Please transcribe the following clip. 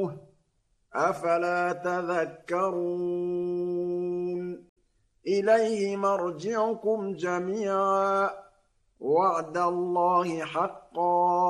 أَفَلَا تَذَكَّرُونَ إِلَيْهِ مَرْجِعُكُمْ جَمِيعًا ۖ وَعْدَ اللَّهِ حَقًّا